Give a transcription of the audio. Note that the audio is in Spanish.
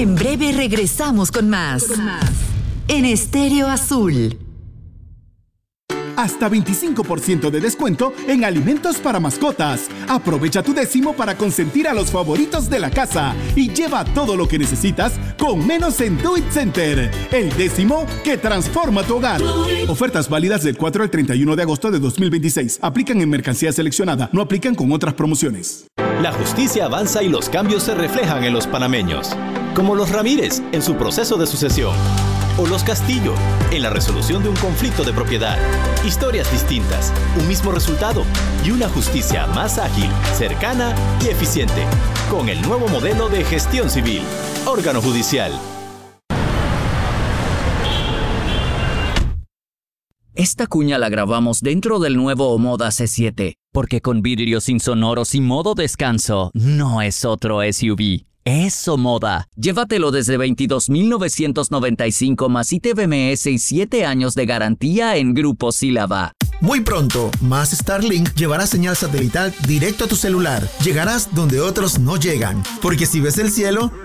En breve regresamos con más. En Estéreo Azul. Hasta 25% de descuento en alimentos para mascotas. Aprovecha tu 10º para consentir a los favoritos de la casa y lleva todo lo que necesitas con menos en Do It Center. El 10º que transforma tu hogar. Ofertas válidas del 4 al 31 de agosto de 2026. Aplican en mercancía seleccionada. No aplican con otras promociones. La justicia avanza y los cambios se reflejan en los panameños. Como los Ramírez en su proceso de sucesión. O los Castillo, en la resolución de un conflicto de propiedad. Historias distintas, un mismo resultado y una justicia más ágil, cercana y eficiente. Con el nuevo modelo de gestión civil. Órgano judicial. Esta cuña la grabamos dentro del nuevo Omoda C7, porque con vidrios insonoros y modo descanso, no es otro SUV. Es Omoda. Llévatelo desde $22,995 más ITBMS y 7 años de garantía en Grupo Sílaba. Muy pronto, más Starlink llevará señal satelital directo a tu celular. Llegarás donde otros no llegan, porque si ves el cielo,